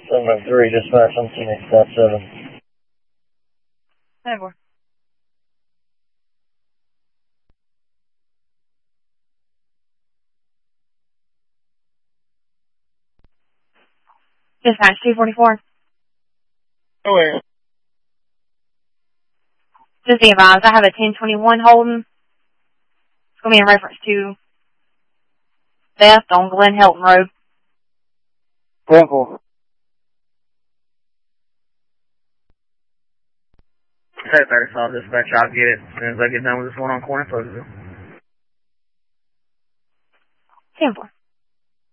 7-3, dispatch on Phoenix, stop 7. 7-4. Dispatch 244. Oh, yeah. Just be advised, I have a 1021 holding. It's going to be in reference to theft on Glen Helton Road. 10-4. Okay, 35 dispatch, I'll get it as soon as I get done with this one on corner Pleasantville. 10-4.